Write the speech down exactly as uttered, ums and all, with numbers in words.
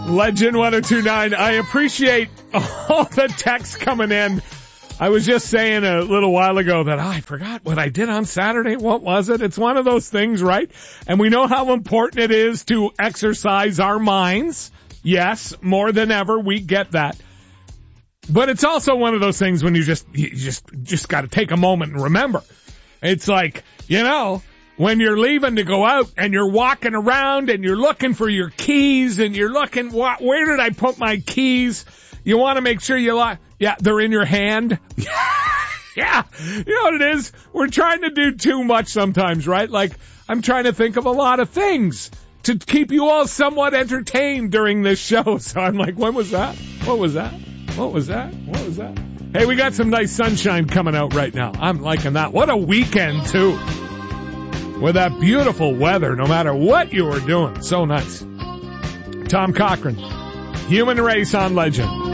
Legend one oh two point nine. I appreciate all the texts coming in. I was just saying a little while ago that oh, I forgot what I did on Saturday. What was it? It's one of those things, right? And we know how important it is to exercise our minds. Yes, more than ever, we get that. But it's also one of those things when you just, you just, just got to take a moment and remember. It's like, you know, when you're leaving to go out and you're walking around and you're looking for your keys and you're looking, where did I put my keys? You want to make sure you lock, yeah, they're in your hand. Yeah, you know what it is? We're trying to do too much sometimes, right? Like, I'm trying to think of a lot of things to keep you all somewhat entertained during this show. So I'm like, when was that? What was that? What was that? What was that? Hey, we got some nice sunshine coming out right now. I'm liking that. What a weekend, too. With that beautiful weather, no matter what you were doing. So nice. Tom Cochran, Human Race on Legend.